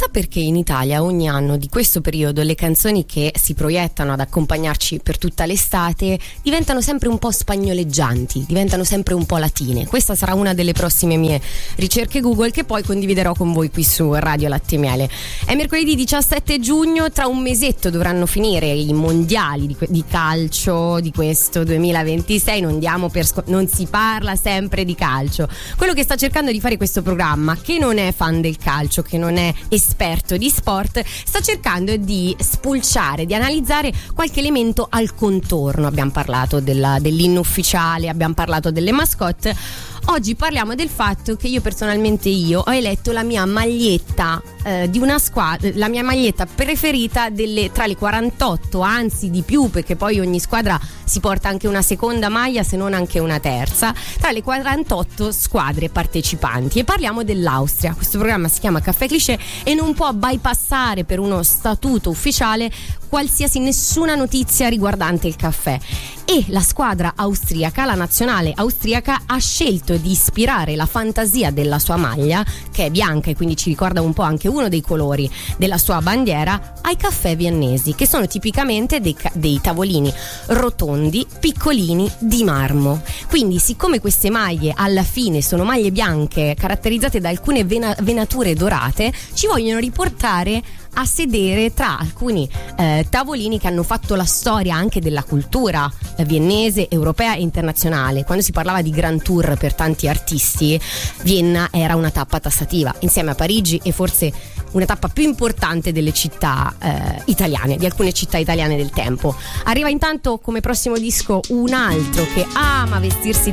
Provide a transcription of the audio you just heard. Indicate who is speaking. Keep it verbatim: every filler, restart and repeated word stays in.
Speaker 1: perché in Italia ogni anno di questo periodo le canzoni che si proiettano ad accompagnarci per tutta l'estate diventano sempre un po' spagnoleggianti, diventano sempre un po' latine? Questa sarà una delle prossime mie ricerche Google, che poi condividerò con voi qui su Radio Latte e Miele. È mercoledì diciassette giugno, tra un mesetto dovranno finire i mondiali di, di calcio di questo duemilaventisei. Non diamo per sc- non si parla sempre di calcio. Quello che sta cercando di fare questo programma, che non è fan del calcio, che non è esperto di sport, sta cercando di spulciare, di analizzare qualche elemento al contorno. Abbiamo parlato della, dell'inno ufficiale, abbiamo parlato delle mascotte. Oggi parliamo del fatto che io personalmente io ho eletto la mia maglietta eh, di una squadra, la mia maglietta preferita delle, tra le quarantotto, anzi di più, perché poi ogni squadra si porta anche una seconda maglia, se non anche una terza, tra le quarantotto squadre partecipanti, e parliamo dell'Austria. Questo programma si chiama Caffè Cliché e non può bypassare per uno statuto ufficiale qualsiasi nessuna notizia riguardante il caffè. E la squadra austriaca, la nazionale austriaca, ha scelto di ispirare la fantasia della sua maglia, che è bianca e quindi ci ricorda un po' anche uno dei colori della sua bandiera, ai caffè viennesi, che sono tipicamente dei, dei tavolini rotondi, piccolini, di marmo. Quindi, siccome queste maglie alla fine sono maglie bianche caratterizzate da alcune vena, venature dorate, ci vogliono riportare a sedere tra alcuni eh, tavolini che hanno fatto la storia anche della cultura eh, viennese, europea e internazionale. Quando si parlava di Grand Tour per tanti artisti, Vienna era una tappa tassativa, insieme a Parigi, e forse una tappa più importante delle città eh, italiane, di alcune città italiane del tempo. Arriva intanto come prossimo disco un altro che ama vestirsi